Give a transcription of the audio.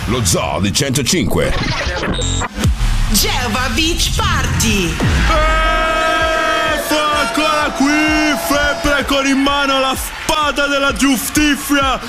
lo Zoo di 105. Gerva Beach Party. Ecco ancora qui, sempre con in mano la spada della giustizia.